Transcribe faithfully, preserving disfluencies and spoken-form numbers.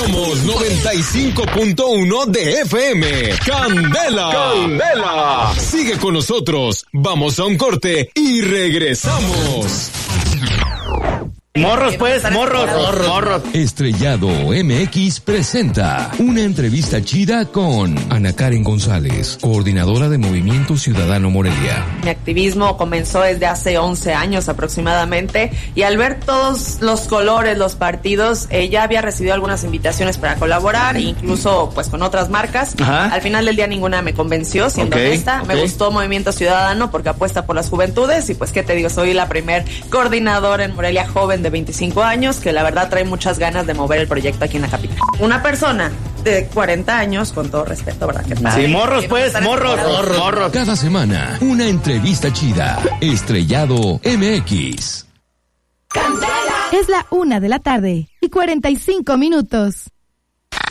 Somos noventa y cinco punto uno de F M. ¡Candela! ¡Candela! Sigue con nosotros. Vamos a un corte y regresamos. Morros, pues, morros, morros, morros. Estrellado M X presenta una entrevista chida con Ana Karen González, coordinadora de Movimiento Ciudadano Morelia. Mi activismo comenzó desde hace once años aproximadamente, y al ver todos los colores, los partidos, eh, ya había recibido algunas invitaciones para colaborar, incluso pues con otras marcas. Ajá. Al final del día ninguna me convenció, siendo okay, honesta. Okay. Me gustó Movimiento Ciudadano porque apuesta por las juventudes, y pues qué te digo, soy la primer coordinadora en Morelia joven de veinticinco años, que la verdad trae muchas ganas de mover el proyecto aquí en la capital. Una persona de cuarenta años, con todo respeto, ¿verdad? Que padre, sí, morros pues, morros, morros, morros. Cada semana, una entrevista chida. Estrellado M X. ¡Candela! Es la una de la tarde y cuarenta y cinco minutos.